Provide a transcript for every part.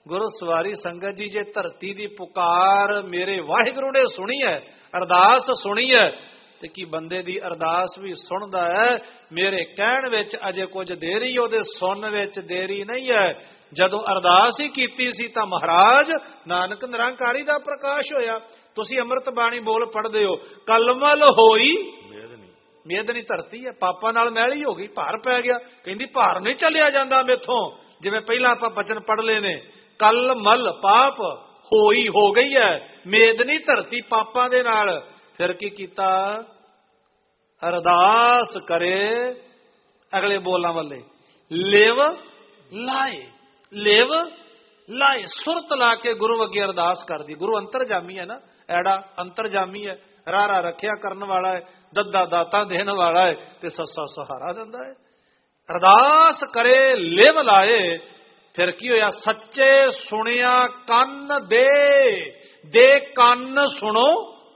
गुरु सवारी संगत जी, जे धरती की पुकार मेरे वाहिगुरु ने सुनी है, अरदास सुनी है, ते की बंदे दी अरदास भी सुनदा है। मेरे कहण विच अजे कुछ देरी, ओदे सुन विच देरी नहीं है। जदों अरदास ही कीती सी तां महाराज नानक निरंकारी दा प्रकाश होया। तुसीं अमृत बाणी बोल पढ़दे हो, कलमल होई मेदनी धरती है, पापा नाल मैली हो गई, भार पै गया। कहंदी भार नहीं चलिया जांदा मेथों, जिवें पहला आपां बचन पढ़ ले ने, कलमल पाप होई हो गई है, मेदनी धरती पापां दे नाल। फिर की कीता, अरदास करे अगले बोलां वाले, लिव लाए, लिव लाए, सुरत ला के गुरु अगे अरदास कर दी। गुरु अंतरजामी है ना, ऐड़ा अंतरजामी है, रारा रखिया करने वाला है, दद्दा दाता देने वाला है, ते सस्सा सहारा दिंदा है। अरदास करे लिव लाए, फिर की होया, सच्चे सुनिया कन दे कन सुनो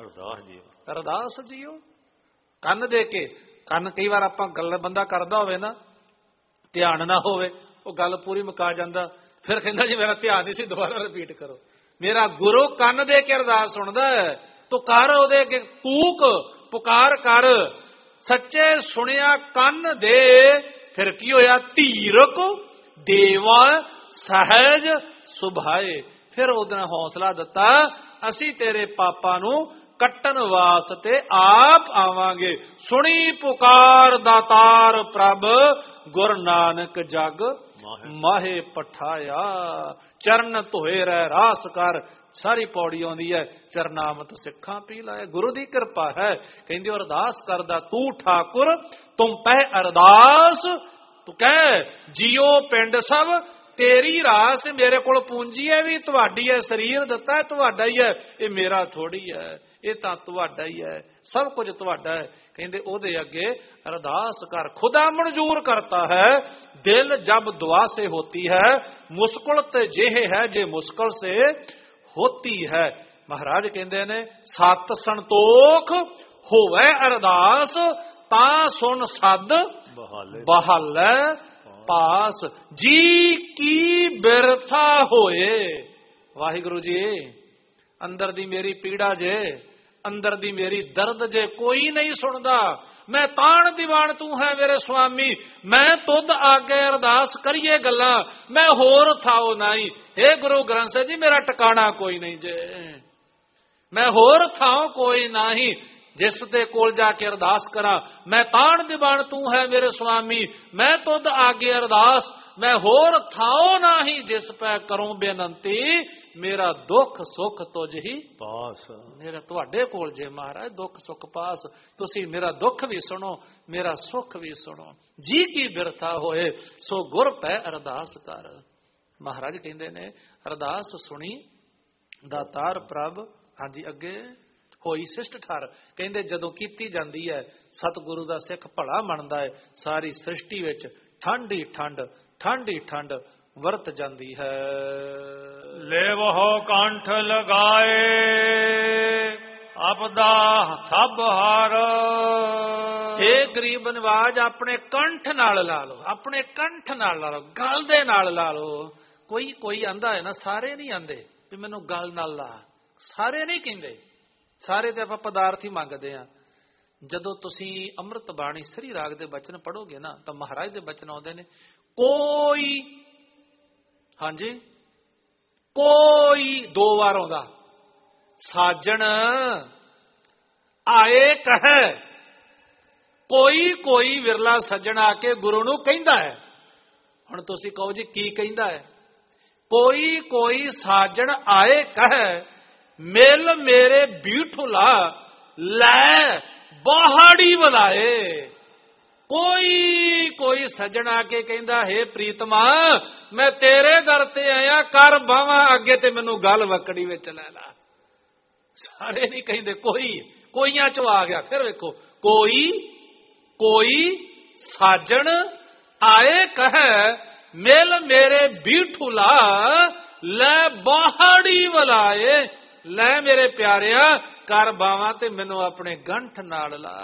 अरदास जियो। कन दे के, कन कई बार आपां गल बंदा करदा होवे ना, ध्यान ना होवे, वो गल पूरी मुका जांदा, फिर कहंदा जी मेरा ध्यान नहीं सी, दोबारा रिपीट करो। मेरा गुरु कन दे के अरदास सुनदा है, तो कर ओदे अगे कूक पुकार कर, सच्चे सुनिया कन दे। फिर की होया, धीरक देवा सहज सुभाए, फिर उहने हौसला दिता, असी तेरे पापा नू कट्टन वास्ते आप आवांगे। सुनी पुकार दातार प्रभ, गुर नानक जग माहे पठाया। चरण धोए रह रास कर, सारी पौड़ी आउंदी है, चरनामत सिखां पी लाए। गुरु दी कृपा है। कहंदे अरदास करदा तू ठाकुर, तुम पह अरदास, तू कह जियो पिंड सब तेरी रास। मेरे कोल पूंजी है भी तुहाडी है, शरीर दिता है तुहाडा ही है, ये मेरा थोड़ी है, ये तां तुहाडा ही है, सब कुछ तुहाडा है। कहंदे ओदे अगे अरदास कर, खुदा मंजूर करता है। दिल जब दुआ से होती है, मुश्किल ते जेह है जे मुश्किल से होती है। महाराज कहंदे ने, सत संतोख होवे अरदास, तां सुन सद बहाले पास। जी की बिरथा होए। वाहिगुरु जी, अंदर दी मेरी पीड़ा जे, अंदर दी मेरी दर्द जे कोई नहीं सुनदा। मैं ताण दीवान तू है मेरे स्वामी, मैं तुद आगे अरदास करिए गल्ला, मैं होर थाओ नहीं। हे गुरु ग्रंथ साहिब जी, मेरा टकाना कोई नहीं जे, मैं होर थाओ कोई नहीं, जिस दे कोल जाके अरदास करा। मैं ताण दीवान तू है मेरे स्वामी, मैं तुद आगे अरदास, मैं होर थाओ नहीं, जिस पै करूं बेनंती, मेरा दुख सुख तुझ ही पास। मेरा तुहाडे कोल जे महाराज दुख सुख पास, तुसी मेरा दुख भी सुनो, मेरा सुख भी सुनो। जी की बिरथा होए, सो गुर पै अरदास कर। महाराज कहंदे ने, अरदास सुनी दातार प्रभ। हाँ जी, अगे होई सिष्ट ठर। कहंदे जदों कीती जांदी है, सतगुरु दा सिख भला मनदा है, सारी सृष्टि विच ठंड ही ठंड, ठंड ही ठंड वरत जांदी है। लेवहो कंठ लगाए आपदा सब हार। हे गरीब नवाज, अपने कंठ नाल ला लो, अपने कंठ नाल ला लो, गल दे नाल ला लो। कोई आंदा है ना, सारे नहीं आंदे कि मैनू गल नाल ला, सारे नहीं कहंदे। सारे ते आपां पदार्थ ही मंगदे आ। जदों तुसीं अमृत बाणी सरी राग दे बचन पढ़ोगे ना, तां महाराज दे बचन आउंदे ने, कोई, हाँ जी, कोई दो बार आउंदा, साजन आए कहे। कोई विरला सज्जन आके गुरु नूं कहंदा है। हुण तुसीं कहो जी की कहंदा है? कोई साजन आए कहे, मिल मेरे बीठुला लै बाहड़ी बुलाए। कोई सज्जन आके कहंदा, हे प्रीतमा, मैं तेरे दर ते आया, कर बावां अगे ते मैनू गल वकड़ी विच लै ला। सारे नहीं कहंदे, कोईयां चों आ गया। फिर वेखो, कोई साजन आए कहे, मिल मेरे बीठुला लै बाहड़ी बुलाए। लै मेरे प्यारिया, कर बावां ते मैनू अपने गंठ नाल ला।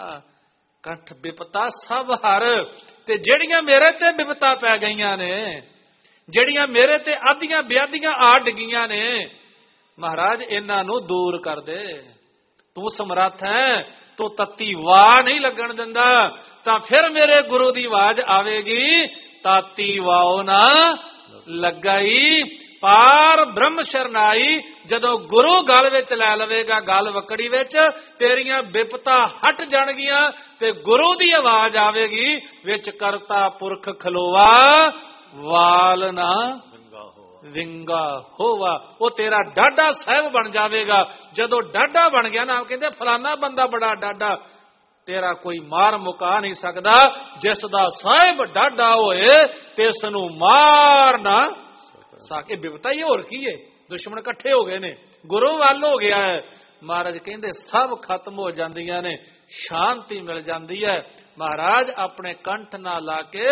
कंठ बिपता सब हर, ते जेड़ियां मेरे ते बिपता पै गईयां ने, ਜਿਹੜੀਆਂ ਮੇਰੇ ਤੇ ਆਧੀਆਂ ਵਿਆਧੀਆਂ ਆ ਡਿੱਗੀਆਂ ਨੇ, ਮਹਾਰਾਜ ਇਹਨਾਂ ਨੂੰ ਦੂਰ ਕਰ ਦੇ। ਤੂੰ ਸਮਰੱਥ ਹੈ, ਤੂੰ ਤੱਤੀ ਵਾਹ ਨਹੀਂ ਲੱਗਣ ਦਿੰਦਾ, ਤਾਂ ਫਿਰ ਮੇਰੇ ਗੁਰੂ ਦੀ ਆਵਾਜ਼ ਆਵੇਗੀ, ਤਾਤੀ ਵਾਓ ਨਾ ਲੱਗਾਈ ਪਾਰ ਬ੍ਰਹਮ ਸ਼ਰਨਾਈ। ਜਦੋਂ ਗੁਰੂ ਗਲ ਵਿੱਚ ਲੈ ਲਵੇਗਾ, ਗਲ ਵਕੜੀ ਵਿੱਚ, ਤੇਰੀਆਂ ਵਿਪਤਾ ਹਟ ਜਾਣਗੀਆਂ ਤੇ ਗੁਰੂ ਦੀ ਆਵਾਜ਼ ਆਵੇਗੀ, ਵਿੱਚ ਕਰਤਾ ਪੁਰਖ ਖਲੋਵਾ ਵਾਲ ਨਾ ਵਿੰਗਾ ਹੋਵਾ। ਉਹ ਤੇਰਾ ਡਾਢਾ ਸਾਹਿਬ ਬਣ ਜਾਵੇਗਾ। ਜਦੋਂ ਡਾਢਾ ਬਣ ਗਿਆ ਨਾ, ਕਹਿੰਦੇ ਫਲਾਨਾ ਬੰਦਾ ਬੜਾ ਡਾਢਾ, ਤੇਰਾ ਕੋਈ ਮਾਰ ਮੁਕਾ ਨਹੀਂ ਸਕਦਾ। ਜਿਸ ਦਾ ਸਾਹਿਬ ਡਾਢਾ ਹੋਏ ਤਿਸ ਨੂੰ ਮਾਰ ਨਾ ਸਕੇ। ਬਿਪਤਾ ਹੀ ਹੋਰ ਕੀ ਹੈ, ਦੁਸ਼ਮਣ ਇਕੱਠੇ ਹੋ ਗਏ ਨੇ, ਗੁਰੂ ਵੱਲ ਹੋ ਗਿਆ ਹੈ। ਮਹਾਰਾਜ ਕਹਿੰਦੇ ਸਭ ਖਤਮ ਹੋ ਜਾਂਦੀਆਂ ਨੇ, ਸ਼ਾਂਤੀ ਮਿਲ ਜਾਂਦੀ ਹੈ। ਮਹਾਰਾਜ ਆਪਣੇ ਕੰਠ ਨਾਲ ਲਾ ਕੇ